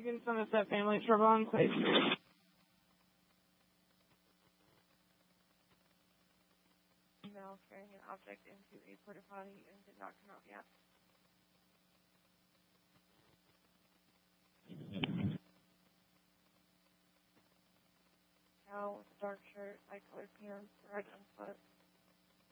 You can send us that family trouble on place. Male carrying an object into a porta potty and did not come out yet. Cow with a dark shirt, light colored pants, red unsplit.